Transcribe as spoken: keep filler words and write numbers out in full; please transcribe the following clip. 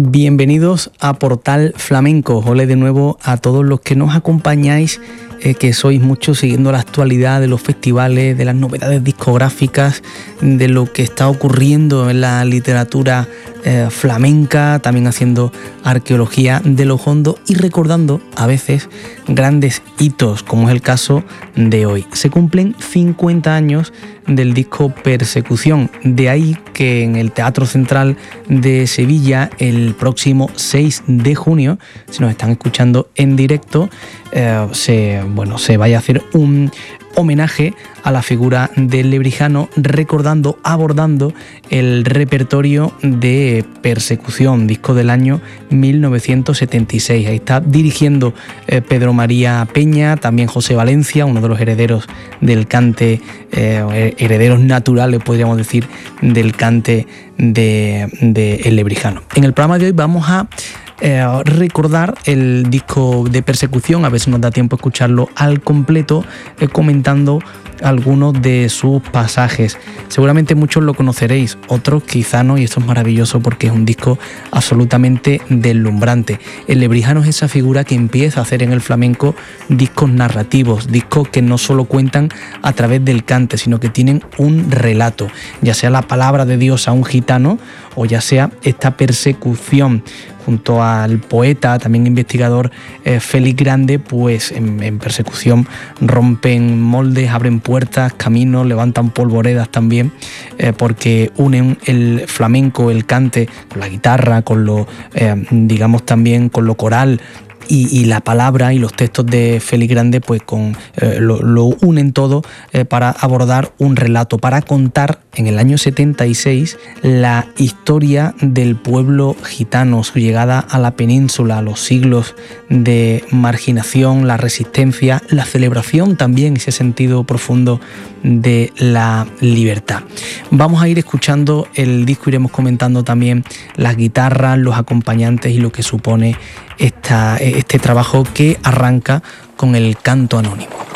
Bienvenidos a Portal Flamenco. Ole de nuevo a todos los que nos acompañáis, eh, que sois muchos siguiendo la actualidad de los festivales, de las novedades discográficas, de lo que está ocurriendo en la literatura eh, flamenca, también haciendo arqueología de lo hondo y recordando a veces grandes hitos, como es el caso de hoy. Se cumplen cincuenta años del disco Persecución, de ahí que en el Teatro Central de Sevilla el próximo seis de junio, si nos están escuchando en directo, eh, se, bueno, se vaya a hacer un homenaje a la figura del Lebrijano, recordando, abordando el repertorio de Persecución, disco del año mil novecientos setenta y seis. Ahí está dirigiendo eh, Pedro María Peña, también José Valencia, uno de los herederos del cante, eh, herederos naturales, podríamos decir, del cante de, de El Lebrijano. En el programa de hoy vamos a Eh, recordar el disco de Persecución, a ver si nos da tiempo a escucharlo al completo, eh, comentando algunos de sus pasajes. Seguramente muchos lo conoceréis, otros quizá no, y esto es maravilloso porque es un disco absolutamente deslumbrante. El Lebrijano es esa figura que empieza a hacer en el flamenco discos narrativos, discos que no solo cuentan a través del cante, sino que tienen un relato, ya sea la palabra de Dios a un gitano o ya sea esta persecución. Junto al poeta, también investigador eh, Félix Grande, pues en, en Persecución rompen moldes, abren puertas, caminos, levantan polvoredas también, eh, porque unen el flamenco, el cante, con la guitarra, con lo, eh, digamos también con lo coral. Y, y la palabra y los textos de Félix Grande pues con, eh, lo, lo unen todo eh, para abordar un relato, para contar en el año setenta y seis la historia del pueblo gitano, su llegada a la península, los siglos de marginación, la resistencia, la celebración también, ese sentido profundo de la libertad. Vamos a ir escuchando el disco, iremos comentando también las guitarras, los acompañantes y lo que supone esta, este trabajo que arranca con el canto anónimo.